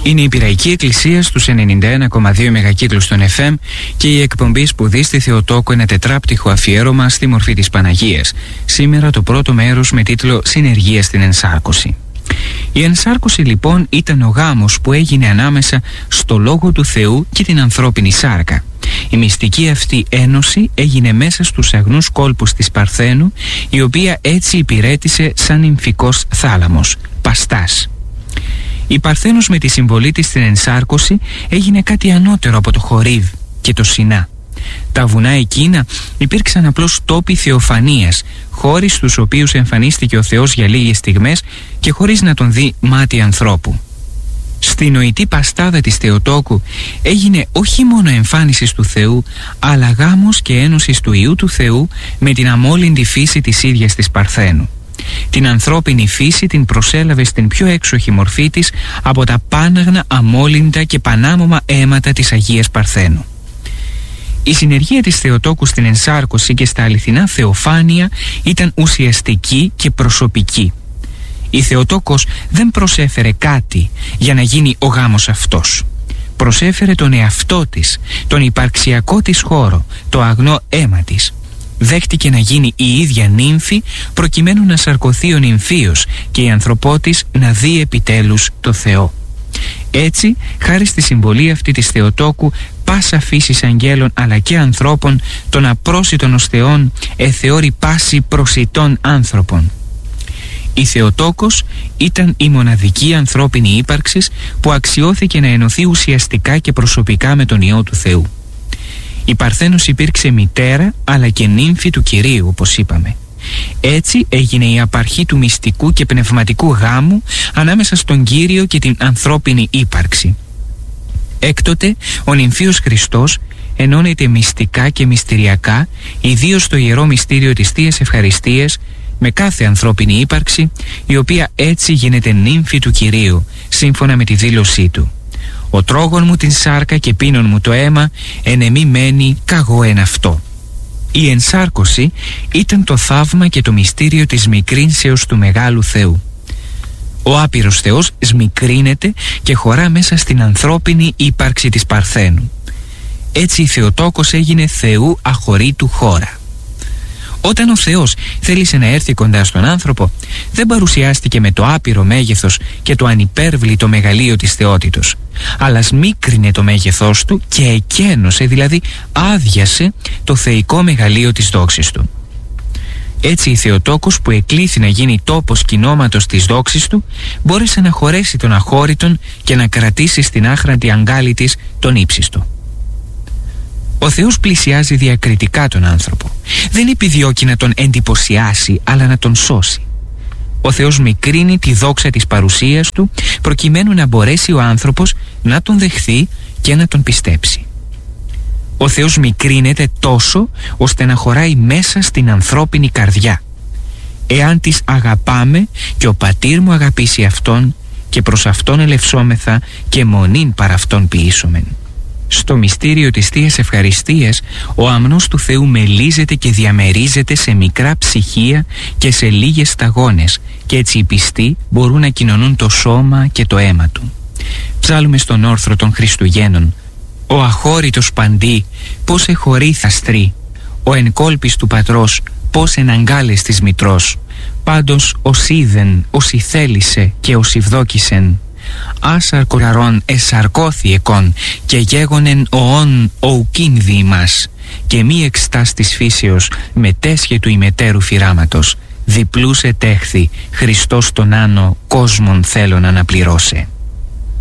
Είναι η Πειραϊκή Εκκλησία στους 91,2 μεγακύκλους των FM και η εκπομπή Σπουδή στη Θεοτόκο, ένα τετράπτυχο αφιέρωμα στη μορφή της Παναγίας. Σήμερα το πρώτο μέρος με τίτλο «Συνεργία στην ενσάρκωση». Η ενσάρκωση λοιπόν ήταν ο γάμος που έγινε ανάμεσα στο Λόγο του Θεού και την ανθρώπινη σάρκα. Η μυστική αυτή ένωση έγινε μέσα στους αγνούς κόλπους της Παρθένου, η οποία έτσι υπηρέτησε σαν νυμφικός θάλαμος, παστάς. Η Παρθένος με τη συμβολή της στην ενσάρκωση έγινε κάτι ανώτερο από το Χορίβ και το Σινά. Τα βουνά εκείνα υπήρξαν απλώς τόποι θεοφανίας, χώροι στους οποίους εμφανίστηκε ο Θεός για λίγες στιγμές και χωρίς να τον δει μάτι ανθρώπου. Στη νοητή παστάδα της Θεοτόκου έγινε όχι μόνο εμφάνιση του Θεού, αλλά γάμος και ένωσης του Υιού του Θεού με την αμόλυντη φύση της ίδιας της Παρθένου. Την ανθρώπινη φύση την προσέλαβε στην πιο έξοχη μορφή της από τα πάναγνα, αμόλυντα και πανάμωμα αίματα της Αγίας Παρθένου. Η συνεργία της Θεοτόκου στην ενσάρκωση και στα αληθινά θεοφάνεια ήταν ουσιαστική και προσωπική. Η Θεοτόκος δεν προσέφερε κάτι για να γίνει ο γάμος αυτός. Προσέφερε τον εαυτό της, τον υπαρξιακό της χώρο, το αγνό αίμα της. Δέχτηκε να γίνει η ίδια νύμφη προκειμένου να σαρκωθεί ο νυμφίος και η ανθρωπότης να δει επιτέλους το Θεό. Έτσι, χάρη στη συμβολή αυτή της Θεοτόκου, πάσα φύσης αγγέλων αλλά και ανθρώπων, των απρόσιτων ως Θεών εθεώρη πάση προσιτών άνθρωπων. Η Θεοτόκος ήταν η μοναδική ανθρώπινη ύπαρξη που αξιώθηκε να ενωθεί ουσιαστικά και προσωπικά με τον Υιό του Θεού. Η Παρθένος υπήρξε μητέρα αλλά και νύμφη του Κυρίου, όπως είπαμε. Έτσι έγινε η απαρχή του μυστικού και πνευματικού γάμου ανάμεσα στον Κύριο και την ανθρώπινη ύπαρξη. Έκτοτε ο νυμφίος Χριστός ενώνεται μυστικά και μυστηριακά, ιδίως στο ιερό μυστήριο της Θείας Ευχαριστίας, με κάθε ανθρώπινη ύπαρξη, η οποία έτσι γίνεται νύμφη του Κυρίου, σύμφωνα με τη δήλωσή του. «Ο τρόγων μου την σάρκα και πίνων μου το αίμα, εν εμή μένει καγώ εν αυτό». Η ενσάρκωση ήταν το θαύμα και το μυστήριο της μικρύνσεως του Μεγάλου Θεού. Ο άπειρος Θεός σμικρύνεται και χωρά μέσα στην ανθρώπινη ύπαρξη της Παρθένου. Έτσι η Θεοτόκος έγινε Θεού αχωρήτου χώρα. Όταν ο Θεός θέλησε να έρθει κοντά στον άνθρωπο, δεν παρουσιάστηκε με το άπειρο μέγεθος και το ανυπέρβλητο μεγαλείο της θεότητος, αλλά σμίκρινε το μέγεθός του και εκένωσε, δηλαδή άδειασε το θεϊκό μεγαλείο της δόξης του. Έτσι η Θεοτόκος, που εκλήθη να γίνει τόπος κοινώματος της δόξης του, μπόρεσε να χωρέσει τον αχώρητον και να κρατήσει στην άχραντη αγκάλη της τον ύψιστο. Ο Θεός πλησιάζει διακριτικά τον άνθρωπο. Δεν επιδιώκει να τον εντυπωσιάσει, αλλά να τον σώσει. Ο Θεός μικρύνει τη δόξα της παρουσίας του, προκειμένου να μπορέσει ο άνθρωπος να τον δεχθεί και να τον πιστέψει. Ο Θεός μικρύνεται τόσο, ώστε να χωράει μέσα στην ανθρώπινη καρδιά. Εάν της αγαπάμε και ο πατήρ μου αγαπήσει αυτόν, και προς αυτόν ελευσόμεθα και μονήν παρά αυτόν ποιήσομεν. Στο μυστήριο της Θείας Ευχαριστίας, ο αμνός του Θεού μελίζεται και διαμερίζεται σε μικρά ψυχία και σε λίγες σταγόνες, και έτσι οι πιστοί μπορούν να κοινωνούν το σώμα και το αίμα του. Ψάλουμε στον όρθρο των Χριστουγέννων: «Ο αχώρητος παντί, πώς εχωρεί θα στρεί, ο εν κόλπης του πατρός, πώς εν αγκάλες της μητρός, πάντως ως είδεν, ως ηθέλησε και ως ευδόκησεν. Άσαρ κοραρών εσαρκώθη εκόν και γέγονεν οόν οουκίν διημάς, και μη εξτάς της φύσεως μετέσχε του ημετέρου φυράματος, διπλούς ετέχθη Χριστός τον άνω κόσμον θέλω να αναπληρώσε».